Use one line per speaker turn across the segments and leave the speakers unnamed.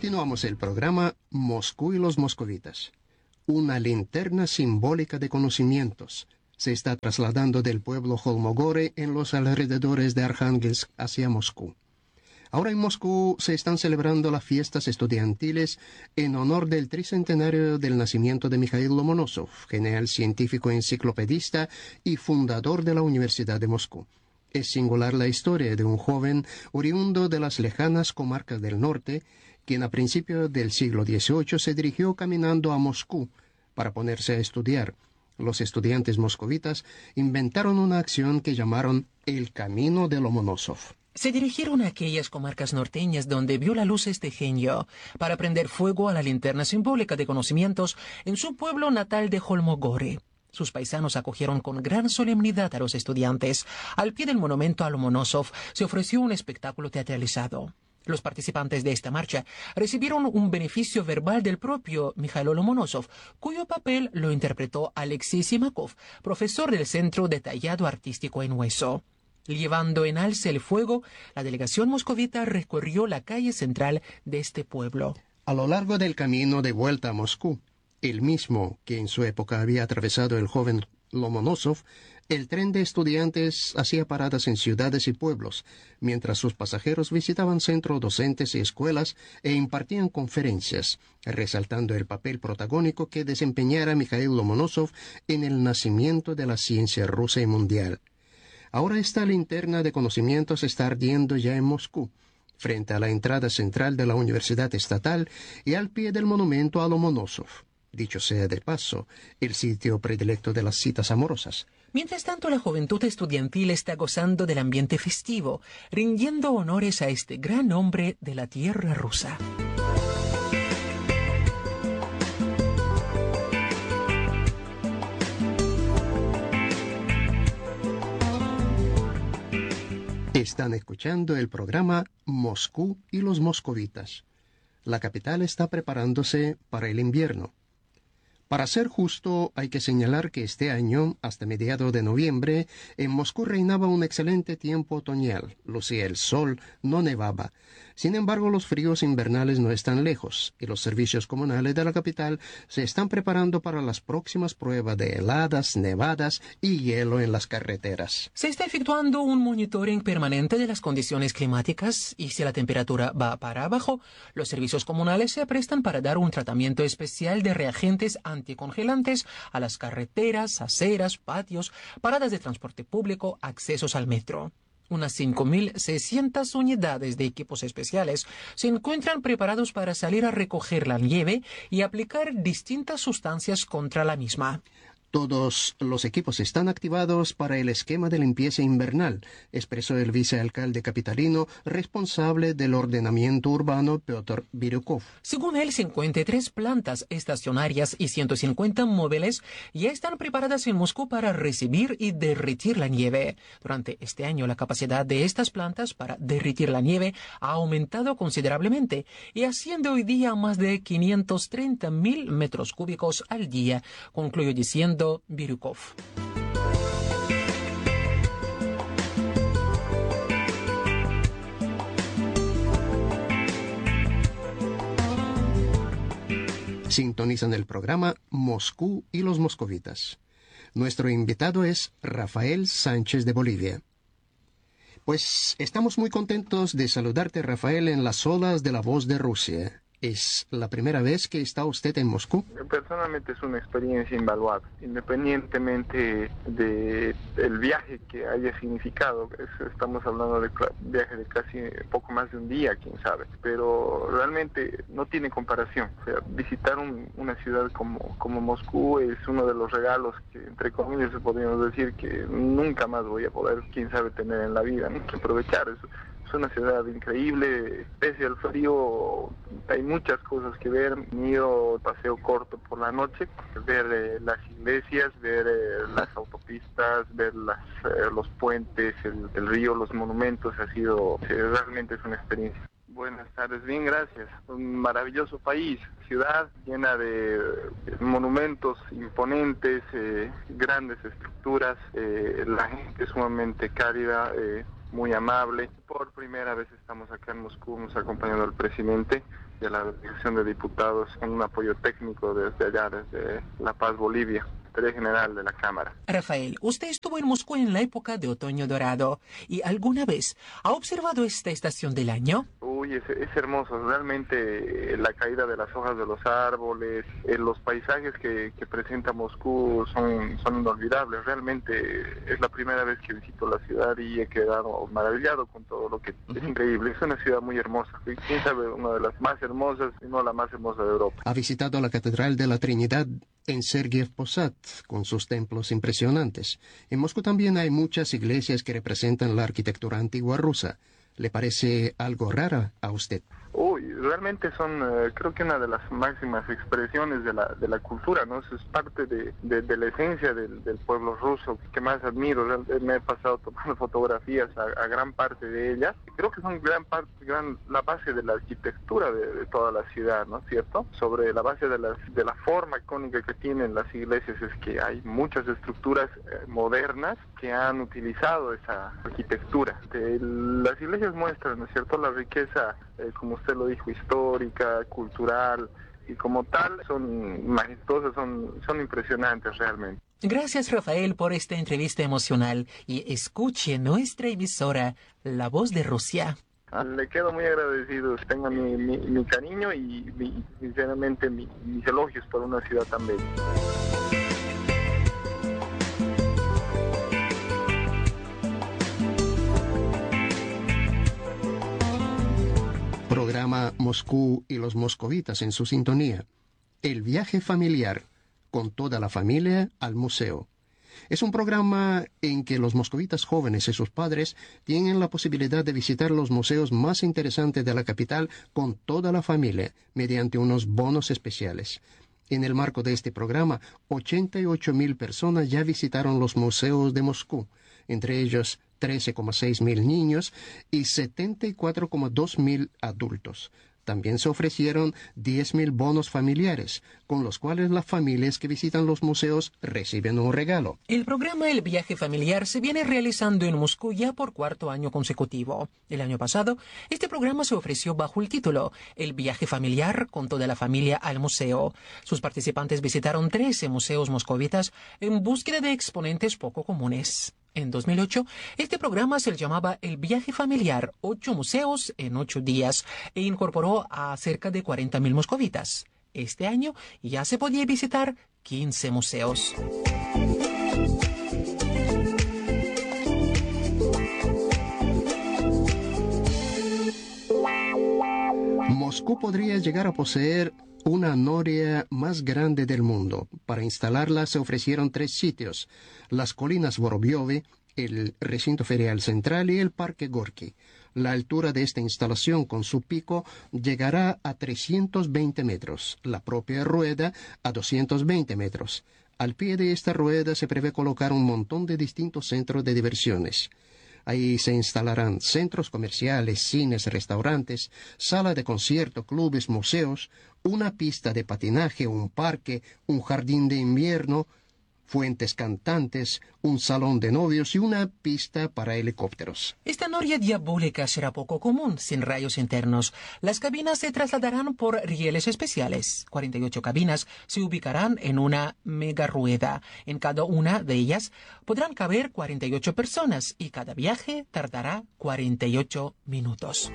Continuamos el programa Moscú y los moscovitas. Una linterna simbólica de conocimientos se está trasladando del pueblo Holmogore en los alrededores de Arjángelsk hacia Moscú. Ahora en Moscú se están celebrando las fiestas estudiantiles en honor del tricentenario del nacimiento de Mikhail Lomonosov, genial científico enciclopedista y fundador de la Universidad de Moscú. Es singular la historia de un joven oriundo de las lejanas comarcas del norte, quien a principios del siglo XVIII se dirigió caminando a Moscú para ponerse a estudiar. Los estudiantes moscovitas inventaron una acción que llamaron el Camino de Lomonosov.
Se dirigieron a aquellas comarcas norteñas donde vio la luz este genio para prender fuego a la linterna simbólica de conocimientos en su pueblo natal de Holmogore. Sus paisanos acogieron con gran solemnidad a los estudiantes. Al pie del monumento a Lomonosov se ofreció un espectáculo teatralizado. Los participantes de esta marcha recibieron un beneficio verbal del propio Mikhail Lomonosov, cuyo papel lo interpretó Alexei Simakov, profesor del Centro de Tallado Artístico en Hueso. Llevando en alce el fuego, la delegación moscovita recorrió la calle central de este pueblo.
A lo largo del camino de vuelta a Moscú, el mismo que en su época había atravesado el joven Lomonosov, el tren de estudiantes hacía paradas en ciudades y pueblos, mientras sus pasajeros visitaban centros docentes y escuelas e impartían conferencias, resaltando el papel protagónico que desempeñara Mikhail Lomonosov en el nacimiento de la ciencia rusa y mundial. Ahora esta linterna de conocimientos está ardiendo ya en Moscú, frente a la entrada central de la Universidad Estatal y al pie del monumento a Lomonosov. Dicho sea de paso, el sitio predilecto de las citas amorosas.
Mientras tanto, la juventud estudiantil está gozando del ambiente festivo, rindiendo honores a este gran hombre de la tierra rusa.
Están escuchando el programa Moscú y los moscovitas. La capital está preparándose para el invierno. Para ser justo, hay que señalar que este año, hasta mediados de noviembre, en Moscú reinaba un excelente tiempo otoñal. Lucía el sol, no nevaba. Sin embargo, los fríos invernales no están lejos, y los servicios comunales de la capital se están preparando para las próximas pruebas de heladas, nevadas y hielo en las carreteras.
Se está efectuando un monitoring permanente de las condiciones climáticas y si la temperatura va para abajo, los servicios comunales se aprestan para dar un tratamiento especial de reagentes anticongelantes a las carreteras, aceras, patios, paradas de transporte público, accesos al metro. Unas 5.600 unidades de equipos especiales se encuentran preparados para salir a recoger la nieve y aplicar distintas sustancias contra la misma.
Todos los equipos están activados para el esquema de limpieza invernal, expresó el vicealcalde capitalino responsable del ordenamiento urbano, Piotr Biryukov.
Según él, 53 plantas estacionarias y 150 móviles ya están preparadas en Moscú para recibir y derretir la nieve. Durante este año, la capacidad de estas plantas para derretir la nieve ha aumentado considerablemente y asciende hoy día a más de 530.000 metros cúbicos al día, concluyó diciendo Biryukov.
Sintonizan el programa Moscú y los moscovitas. Nuestro invitado es Rafael Sánchez de Bolivia. Pues estamos muy contentos de saludarte, Rafael, en las olas de La Voz de Rusia. ¿Es la primera vez que está usted en Moscú?
Personalmente es una experiencia invaluable, independientemente del viaje que haya significado. Estamos hablando de viaje de casi poco más de un día, quién sabe, pero realmente no tiene comparación. O sea, visitar una ciudad como Moscú es uno de los regalos que, entre comillas, podríamos decir que nunca más voy a poder, quién sabe, tener en la vida. Hay que aprovechar eso. Es una ciudad increíble, pese al frío hay muchas cosas que ver. He ido paseo corto por la noche, ver las iglesias, ver las autopistas, ver los puentes, el río, los monumentos. Realmente es una experiencia. Buenas tardes, bien, gracias. Un maravilloso país, ciudad llena de monumentos imponentes, grandes estructuras, la gente es sumamente cálida, muy amable. Por primera vez estamos acá en Moscú, nos acompañando al presidente de la Delegación de Diputados con un apoyo técnico desde allá, desde La Paz, Bolivia, Secretaría General de la Cámara.
Rafael, usted estuvo en Moscú en la época de Otoño Dorado y ¿alguna vez ha observado esta estación del año?
Uy, es hermoso, realmente la caída de las hojas de los árboles, los paisajes que presenta Moscú son inolvidables. Realmente es la primera vez que visito la ciudad y he quedado maravillado con todo lo que es increíble. Es una ciudad muy hermosa, quién sabe, una de las más hermosas, y no la más hermosa de Europa.
Ha visitado la Catedral de la Trinidad en Sergiev Posad, con sus templos impresionantes. En Moscú también hay muchas iglesias que representan la arquitectura antigua rusa. ¿Le parece algo rara a usted?
Uy, realmente son, creo que una de las máximas expresiones de la cultura, ¿no? Eso es parte de la esencia del pueblo ruso, que más admiro. Me he pasado tomando fotografías a gran parte de ellas. Creo que son la base de la arquitectura de toda la ciudad, ¿no es cierto? Sobre la base de la forma icónica que tienen las iglesias es que hay muchas estructuras modernas que han utilizado esa arquitectura. Las iglesias muestran, ¿no es cierto?, la riqueza, como usted lo dijo, histórica, cultural, y como tal son majestuosas, son impresionantes realmente.
Gracias, Rafael, por esta entrevista emocional y escuche nuestra emisora, La Voz de Rusia.
Le quedo muy agradecido. Tenga mi cariño y sinceramente mis elogios por una ciudad tan bella.
Programa Moscú y los moscovitas en su sintonía. El viaje familiar, con toda la familia al museo. Es un programa en que los moscovitas jóvenes y sus padres tienen la posibilidad de visitar los museos más interesantes de la capital con toda la familia, mediante unos bonos especiales. En el marco de este programa, 88.000 personas ya visitaron los museos de Moscú, entre ellos 13,6 mil niños y 74,2 mil adultos. También se ofrecieron 10.000 bonos familiares, con los cuales las familias que visitan los museos reciben un regalo.
El programa El Viaje Familiar se viene realizando en Moscú ya por cuarto año consecutivo. El año pasado, este programa se ofreció bajo el título El Viaje Familiar con toda la familia al museo. Sus participantes visitaron 13 museos moscovitas en búsqueda de exponentes poco comunes. En 2008, este programa se llamaba El Viaje Familiar, 8 museos en 8 días, e incorporó a cerca de 40.000 moscovitas. Este año ya se podía visitar 15 museos.
Moscú podría llegar a poseer una noria más grande del mundo. Para instalarla se ofrecieron 3 sitios: las colinas Vorobyovy, el recinto ferial central y el parque Gorky. La altura de esta instalación con su pico llegará a 320 metros, la propia rueda a 220 metros. Al pie de esta rueda se prevé colocar un montón de distintos centros de diversiones. Ahí se instalarán centros comerciales, cines, restaurantes, sala de concierto, clubes, museos, una pista de patinaje, un parque, un jardín de invierno, fuentes cantantes, un salón de novios y una pista para helicópteros.
Esta noria diabólica será poco común, sin rayos internos. Las cabinas se trasladarán por rieles especiales. 48 cabinas se ubicarán en una mega rueda. En cada una de ellas podrán caber 48 personas y cada viaje tardará 48 minutos.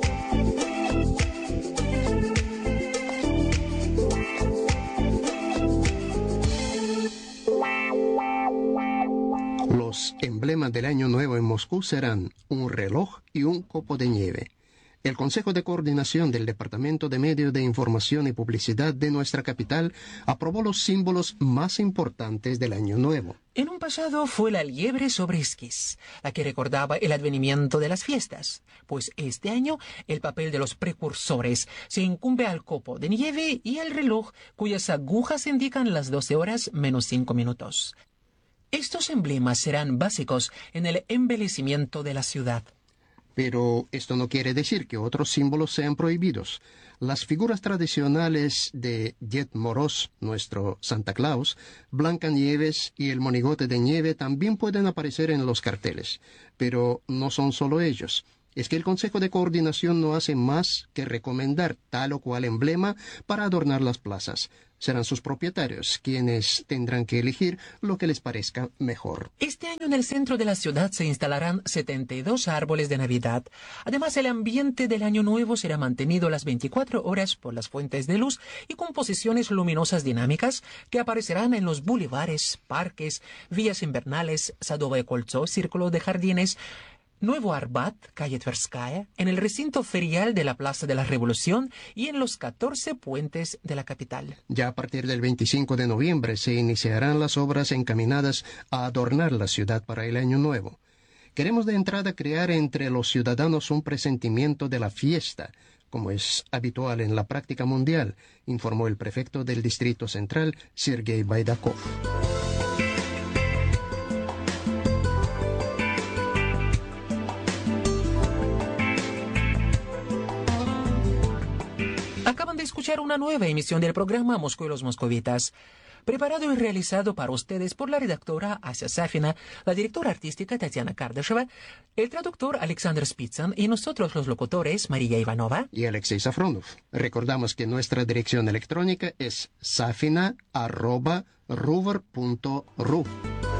Los emblemas del Año Nuevo en Moscú serán un reloj y un copo de nieve. El Consejo de Coordinación del Departamento de Medios de Información y Publicidad de nuestra capital aprobó los símbolos más importantes del Año Nuevo.
En un pasado fue la liebre sobre esquís, la que recordaba el advenimiento de las fiestas. Pues este año el papel de los precursores se incumbe al copo de nieve y al reloj, cuyas agujas indican las 12 horas menos 5 minutos. Estos emblemas serán básicos en el embellecimiento de la ciudad.
Pero esto no quiere decir que otros símbolos sean prohibidos. Las figuras tradicionales de Ded Moroz, nuestro Santa Claus, Blancanieves y el monigote de nieve también pueden aparecer en los carteles. Pero no son solo ellos. Es que el Consejo de Coordinación no hace más que recomendar tal o cual emblema para adornar las plazas. Serán sus propietarios quienes tendrán que elegir lo que les parezca mejor.
Este año en el centro de la ciudad se instalarán 72 árboles de Navidad. Además, el ambiente del Año Nuevo será mantenido las 24 horas por las fuentes de luz y con posiciones luminosas dinámicas que aparecerán en los bulevares, parques, vías invernales, Sadové Koltsó, Círculo de Jardines, Nuevo Arbat, calle Tverskaya, en el recinto ferial de la Plaza de la Revolución y en los 14 puentes de la capital.
Ya a partir del 25 de noviembre se iniciarán las obras encaminadas a adornar la ciudad para el Año Nuevo. Queremos de entrada crear entre los ciudadanos un presentimiento de la fiesta, como es habitual en la práctica mundial, informó el prefecto del Distrito Central, Sergei Baidakov.
Acaban de escuchar una nueva emisión del programa Moscú y los Moscovitas, preparado y realizado para ustedes por la redactora Asia Safina, la directora artística Tatiana Kardasheva, el traductor Alexander Spitzan y nosotros los locutores María Ivanova
y Alexei Safronov. Recordamos que nuestra dirección electrónica es safina@ruver.ru.